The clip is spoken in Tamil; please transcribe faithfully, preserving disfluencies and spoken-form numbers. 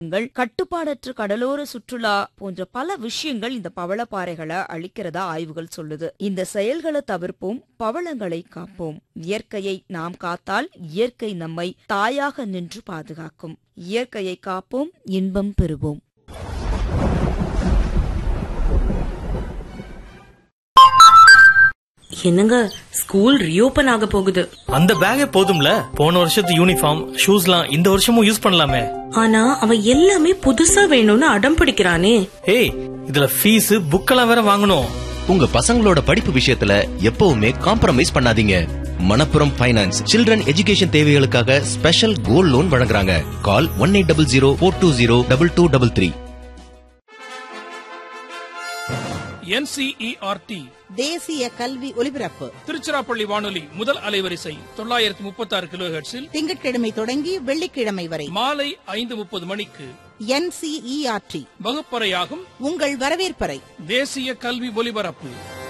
கட்டுப்பாடற்ற கடலோர சுற்றுலா போன்ற பல விஷயங்கள் இந்த பவளப்பாறைகளை அழிக்கிறதா ஆய்வுகள் சொல்லுது. இந்த செயல்களை தவிர்ப்போம், பவளங்களை காப்போம். இயற்கையை நாம் காத்தால் இயற்கை நம்மை தாயாக நின்று பாதுகாக்கும். இயற்கையை காப்போம், இன்பம் பெறுவோம். என்னங்க, ஸ்கூல் ரீஓபன் ஆக போகுது. அந்த பேக்கே போதும்ல, போன வருஷத்து யூனிஃபார்ம் ஷூஸ்லாம் இந்த வருஷமும் யூஸ் பண்ணலாமே. ஆனா அவன் எல்லாமே புதுசா வேணும்னு அடம் பிடிக்கிறானே. ஏய், இதுல ஃபீஸ் புக்கெல்லாம் வேற வாங்கணும். உங்க பசங்களோட படிப்பு விஷயத்துல எப்பவுமே காம்ப்ரமைஸ் பண்ணாதீங்க. மணப்புரம் ஃபைனான்ஸ் சில்ட்ரன் எஜுகேஷன் தேவைகளுக்காக ஸ்பெஷல் கோல்ட் லோன் வழங்குறாங்க. கால் one eight double zero four two zero double two double three. N C E R D தேசிய கல்வி ஒலிபரப்பு திருச்சிராப்பள்ளி வானொலி முதல் அலைவரிசை தொள்ளாயிரத்தி முப்பத்தி ஆறு கிலோ ஹெர்ட்ஸில் திங்கட்கிழமை தொடங்கி வெள்ளிக்கிழமை வரை மாலை ஐந்து முப்பது மணிக்கு N C E R D வகுப்பறையாகும் உங்கள் வரவேற்பறை தேசிய கல்வி ஒலிபரப்பு.